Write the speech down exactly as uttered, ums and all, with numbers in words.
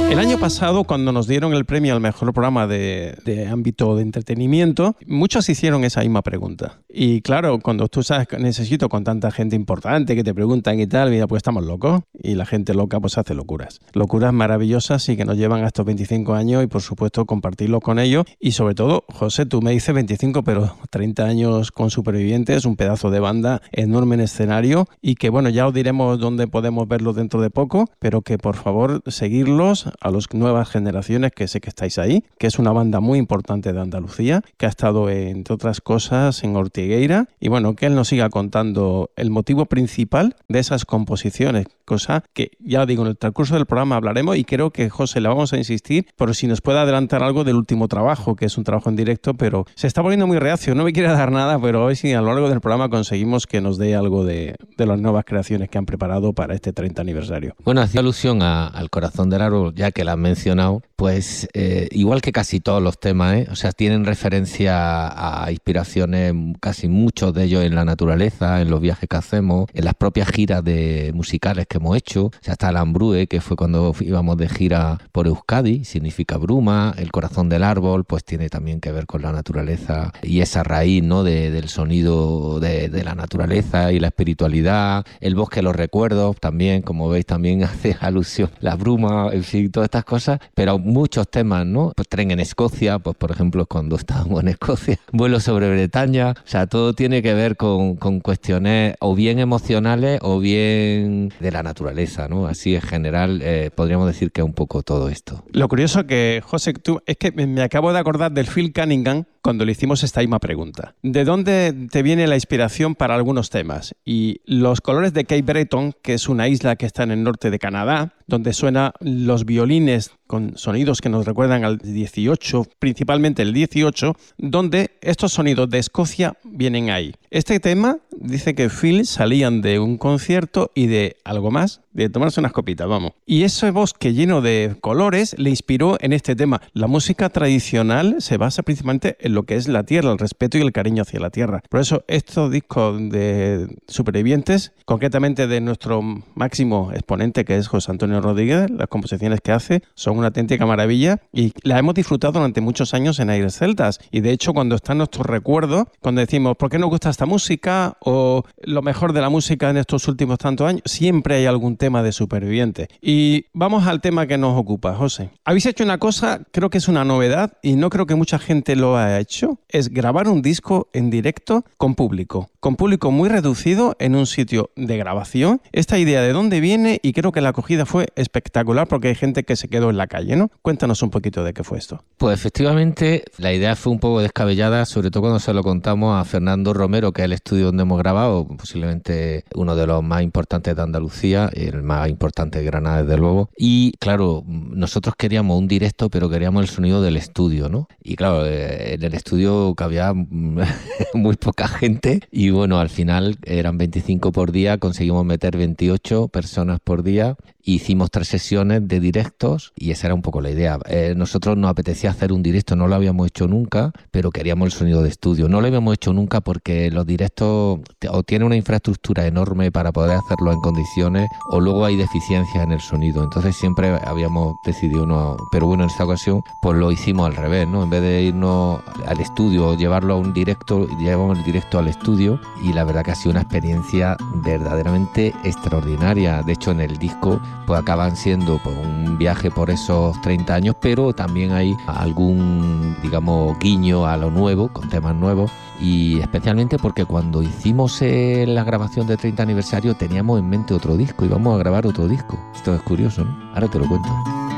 El año pasado, cuando nos dieron el premio al mejor programa de, de ámbito de entretenimiento, muchos hicieron esa misma pregunta. Y claro, cuando tú sabes que necesito con tanta gente importante que te preguntan y tal, mira, pues estamos locos. Y la gente loca pues hace locuras. Locuras maravillosas y que nos llevan a estos veinticinco años y por supuesto compartirlos con ellos. Y sobre todo, José, tú me dices veinticinco, pero treinta años con Supervivientes, un pedazo de banda enorme en escenario y que bueno, ya os diremos dónde podemos verlos dentro de poco, pero que por favor seguirlos a las nuevas generaciones, que sé que estáis ahí, que es una banda muy importante de Andalucía, que ha estado, entre otras cosas, en Ortigueira, y bueno, que él nos siga contando el motivo principal de esas composiciones, cosa que, ya digo, en el transcurso del programa hablaremos y creo que, José, le vamos a insistir, por si nos puede adelantar algo del último trabajo, que es un trabajo en directo, pero se está poniendo muy reacio, no me quiere dar nada, pero hoy sí, a lo largo del programa conseguimos que nos dé algo de, de las nuevas creaciones que han preparado para este treinta aniversario. Bueno, hacía alusión a, al Corazón del Árbol, ya que la han mencionado, pues eh, igual que casi todos los temas, ¿eh? O sea, tienen referencia a inspiraciones, casi muchos de ellos en la naturaleza, en los viajes que hacemos, en las propias giras de musicales que hemos hecho. O sea, está el Ambrue, que fue cuando íbamos de gira por Euskadi, significa bruma. El Corazón del Árbol, pues tiene también que ver con la naturaleza y esa raíz, ¿no? de, del sonido de, de la naturaleza y la espiritualidad. El Bosque de los Recuerdos también, como veis, también hace alusión la bruma, en fin, todas estas cosas, pero muchos temas, ¿no? Pues Tren en Escocia, pues por ejemplo, cuando estábamos en Escocia, Vuelo sobre Bretaña, o sea, todo tiene que ver con, con cuestiones o bien emocionales o bien de la naturaleza, ¿no? Así en general eh, podríamos decir que es un poco todo esto. Lo curioso que, José, tú, es que me acabo de acordar del Phil Cunningham cuando le hicimos esta misma pregunta. ¿De dónde te viene la inspiración para algunos temas? Y los colores de Cape Breton, que es una isla que está en el norte de Canadá, donde suenan los violines con sonidos que nos recuerdan al dieciocho, principalmente el dieciocho, donde estos sonidos de Escocia vienen ahí. Este tema dice que Phil salían de un concierto y de algo más, de tomarse unas copitas, vamos. Y ese bosque lleno de colores le inspiró en este tema. La música tradicional se basa principalmente en lo que es la tierra, el respeto y el cariño hacia la tierra. Por eso estos discos de Supervivientes, concretamente de nuestro máximo exponente, que es José Antonio Rodríguez, las composiciones que hace son una auténtica maravilla y las hemos disfrutado durante muchos años en Aires Celtas. Y de hecho, cuando están nuestros recuerdos, cuando decimos ¿por qué nos gusta esta música? O lo mejor de la música en estos últimos tantos años, siempre hay algún tema de Supervivientes. Y vamos al tema que nos ocupa, José. Habéis hecho una cosa, creo que es una novedad y no creo que mucha gente lo haya hecho, es grabar un disco en directo con público, con público muy reducido en un sitio de grabación. Esta idea de dónde viene, y creo que la acogida fue espectacular porque hay gente que se quedó en la calle, ¿no? Cuéntanos un poquito de qué fue esto. Pues efectivamente la idea fue un poco descabellada, sobre todo cuando se lo contamos a Fernando Romero, que es el estudio donde hemos grabado, posiblemente uno de los más importantes de Andalucía, el más importante de Granada desde luego. Y claro, nosotros queríamos un directo, pero queríamos el sonido del estudio, ¿no? Y claro, en el estudio cabía muy poca gente y bueno, al final eran veinticinco por día, conseguimos meter veintiocho personas por día. Hicimos tres sesiones de directos y esa era un poco la idea. Eh, nosotros nos apetecía hacer un directo, no lo habíamos hecho nunca, pero queríamos el sonido de estudio. No lo habíamos hecho nunca porque los directos o tienen una infraestructura enorme para poder hacerlo en condiciones o luego hay deficiencias en el sonido. Entonces siempre habíamos decidido no, pero bueno, en esta ocasión pues lo hicimos al revés, ¿no? En vez de irnos al estudio o llevarlo a un directo, llevamos el directo al estudio y la verdad que ha sido una experiencia verdaderamente extraordinaria. De hecho, en el disco pues acaban siendo pues, un viaje por esos treinta años, pero también hay algún, digamos, guiño a lo nuevo, con temas nuevos, y especialmente porque cuando hicimos eh, la grabación de treinta aniversario teníamos en mente otro disco, íbamos a grabar otro disco. Esto es curioso, ¿no? Ahora te lo cuento.